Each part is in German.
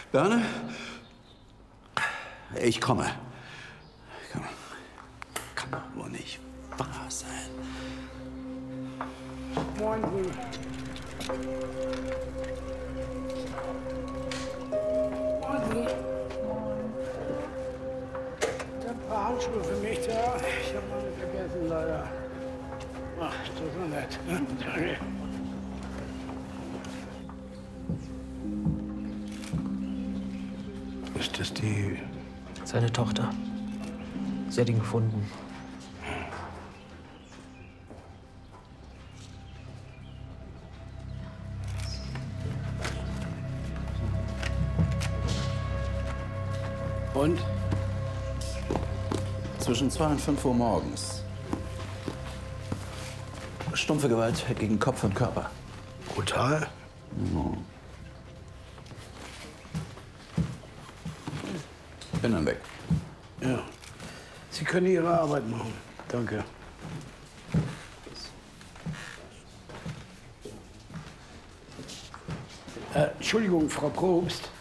Berne? Ich komme. Kann doch wohl nicht wahr sein. Moin. Moin. Ein paar Handschuhe für mich da. Ich habe meine vergessen, leider. Ach, das ist so nett. Danke. Ist das die... Seine Tochter. Sie hat ihn gefunden. Und? Zwischen 2 und 5 Uhr morgens. Stumpfe Gewalt gegen Kopf und Körper. Brutal? Oh. Bin dann weg. Ja. Sie können Ihre Arbeit machen. Danke. Entschuldigung, Frau Probst.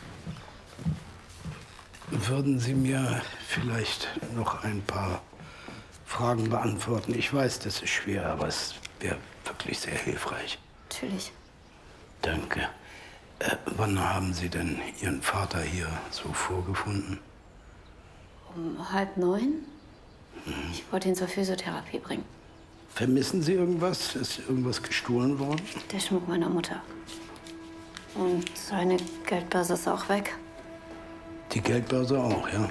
Würden Sie mir vielleicht noch ein paar Fragen beantworten? Ich weiß, das ist schwer, aber es wäre wirklich sehr hilfreich. Natürlich. Danke. Wann haben Sie denn Ihren Vater hier so vorgefunden? Um 8:30? Ich wollte ihn zur Physiotherapie bringen. Vermissen Sie irgendwas? Ist irgendwas gestohlen worden? Der Schmuck meiner Mutter. Und seine Geldbörse ist auch weg. Die Geldbörse auch, ja.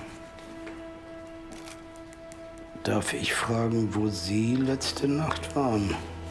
Darf ich fragen, wo Sie letzte Nacht waren?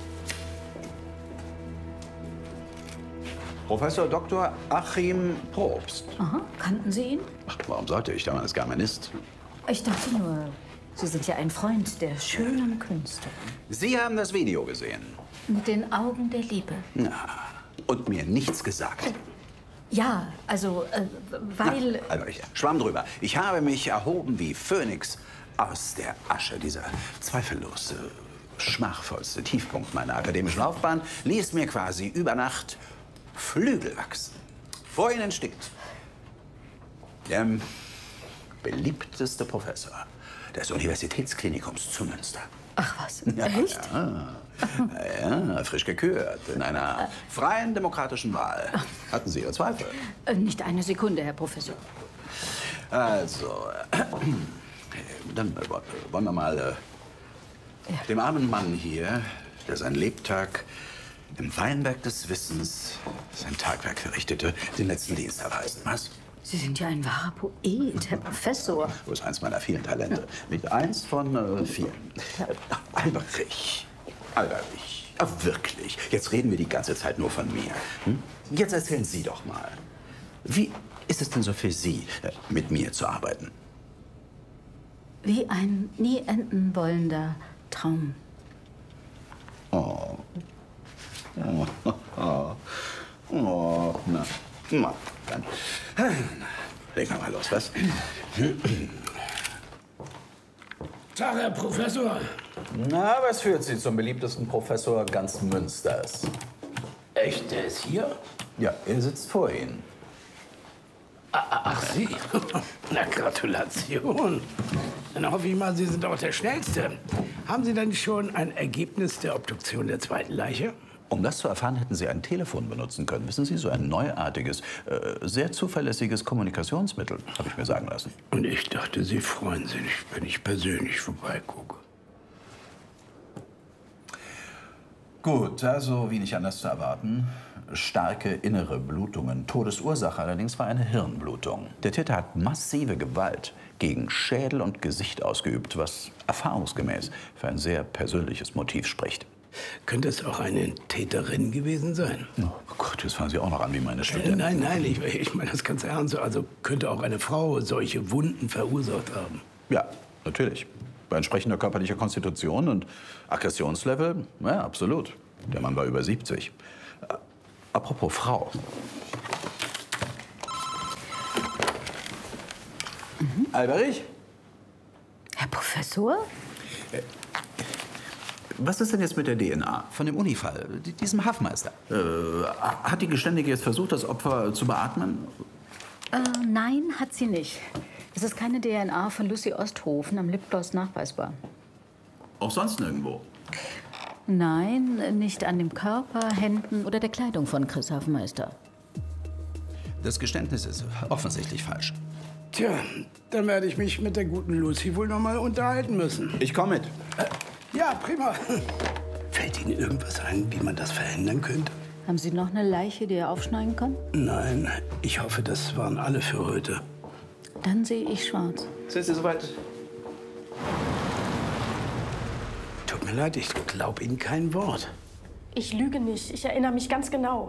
Professor Dr. Achim Probst. Aha, kannten Sie ihn? Ach, warum sollte ich? Der Mann ist Germanist. Ich dachte nur, Sie sind ja ein Freund der schönen Künste. Sie haben das Video gesehen. Mit den Augen der Liebe. Na, und mir nichts gesagt. Ja, also, weil... Na, also ich schwamm drüber. Ich habe mich erhoben wie Phönix aus der Asche. Dieser zweifellos schmachvollste Tiefpunkt meiner akademischen Laufbahn ließ mir quasi über Nacht Flügel wachsen. Vor ihnen steht der beliebteste Professor des Universitätsklinikums zu Münster. Ach was, Ja, echt? ja, frisch gekürt, in einer freien demokratischen Wahl. Hatten Sie Ihre Zweifel? Nicht eine Sekunde, Herr Professor. Also, dann wollen wir mal dem armen Mann hier, der sein Lebtag im Weinberg des Wissens sein Tagwerk verrichtete, den letzten Dienst erweisen. Was? Sie sind ja ein wahrer Poet, Herr Professor. Das ist eins meiner vielen Talente. Nicht eins von vielen. Alberich. Alberich. Wirklich. Jetzt reden wir die ganze Zeit nur von mir. Hm? Jetzt erzählen Sie doch mal. Wie ist es denn so für Sie, mit mir zu arbeiten? Wie ein nie enden wollender Traum. Oh. Oh, oh, oh, na, dann legen wir mal los, was? Tag, Herr Professor. Na, was führt Sie zum beliebtesten Professor ganz Münsters? Echt, der ist hier? Ja, er sitzt vor Ihnen. Ach, Sie? Na, Gratulation. Dann hoffe ich mal, Sie sind auch der Schnellste. Haben Sie denn schon ein Ergebnis der Obduktion der zweiten Leiche? Um das zu erfahren, hätten Sie ein Telefon benutzen können. Wissen Sie, so ein neuartiges, sehr zuverlässiges Kommunikationsmittel, habe ich mir sagen lassen. Und ich dachte, Sie freuen sich, wenn ich persönlich vorbeigucke. Gut, also wie nicht anders zu erwarten. Starke innere Blutungen. Todesursache allerdings war eine Hirnblutung. Der Täter hat massive Gewalt gegen Schädel und Gesicht ausgeübt, was erfahrungsgemäß für ein sehr persönliches Motiv spricht. Könnte es auch eine Täterin gewesen sein? Oh Gott, jetzt fangen Sie auch noch an wie meine Studenten. Nein, ich meine das ganz ernst. Also könnte auch eine Frau solche Wunden verursacht haben? Ja, natürlich. Bei entsprechender körperlicher Konstitution und Aggressionslevel, ja, absolut. Der Mann war über 70. Apropos Frau. Alberich? Herr Professor? Was ist denn jetzt mit der DNA von dem Unifall, diesem Hafenmeister? Hat die Geständige jetzt versucht, das Opfer zu beatmen? Nein, hat sie nicht. Es ist keine DNA von Lucy Osthofen am Lipgloss nachweisbar. Auch sonst nirgendwo. Nein, nicht an dem Körper, Händen oder der Kleidung von Chris Hafenmeister. Das Geständnis ist offensichtlich falsch. Tja, dann werde ich mich mit der guten Lucy wohl noch mal unterhalten müssen. Ich komme mit. Ja, prima. Fällt Ihnen irgendwas ein, wie man das verhindern könnte? Haben Sie noch eine Leiche, die er aufschneiden kann? Nein, ich hoffe, das waren alle für heute. Dann sehe ich schwarz. Sind Sie soweit? Tut mir leid, ich glaube Ihnen kein Wort. Ich lüge nicht. Ich erinnere mich ganz genau.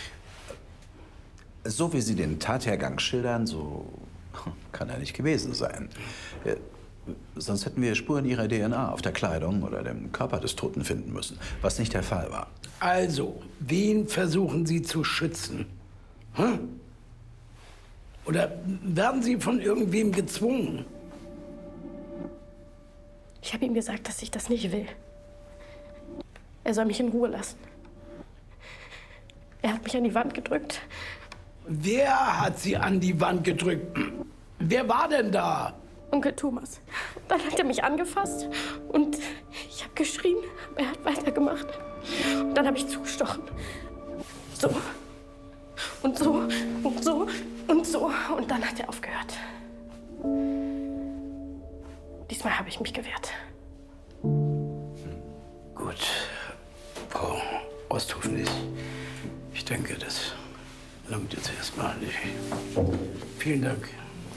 So wie Sie den Tathergang schildern, so kann er nicht gewesen sein. Sonst hätten wir Spuren Ihrer DNA auf der Kleidung oder dem Körper des Toten finden müssen, was nicht der Fall war. Also, wen versuchen Sie zu schützen? Hm? Oder werden Sie von irgendwem gezwungen? Ich habe ihm gesagt, dass ich das nicht will. Er soll mich in Ruhe lassen. Er hat mich an die Wand gedrückt. Wer hat Sie an die Wand gedrückt? Wer war denn da? Onkel Thomas. Dann hat er mich angefasst und ich habe geschrien. Er hat weitergemacht. Und dann habe ich zugestochen. So. Und so. Und so. Und so. Und dann hat er aufgehört. Diesmal habe ich mich gewehrt. Gut. Frau Osthofen, ich denke, das langt jetzt erstmal. Vielen Dank.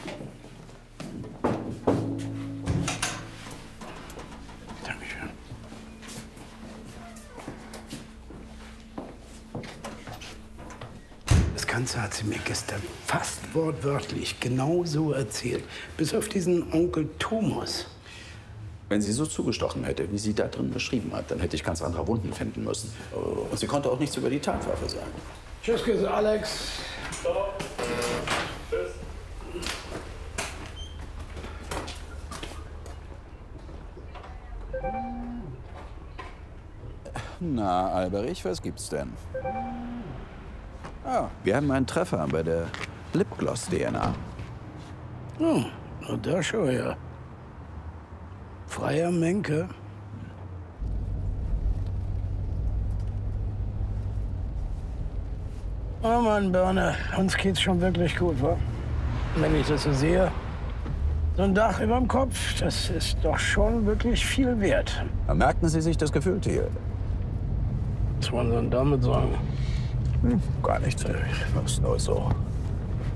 Dankeschön. Das Ganze hat sie mir gestern fast wortwörtlich genauso erzählt. Bis auf diesen Onkel Thomas. Wenn sie so zugestochen hätte, wie sie da drin beschrieben hat, dann hätte ich ganz andere Wunden finden müssen. Und sie konnte auch nichts über die Tatwaffe sagen. Tschüss, Küsse, Alex. Tschüss. Na, Alberich, was gibt's denn? Ah, wir haben einen Treffer bei der Lipgloss-DNA. Oh, na da schau her. Freier Menke. Oh Mann, Birne, uns geht's schon wirklich gut, wa? Wenn ich das so sehe, so ein Dach überm Kopf, das ist doch schon wirklich viel wert. Merken Sie sich das Gefühl, Thiel? Was wollen Sie denn damit sagen? Gar nichts. Was nur so.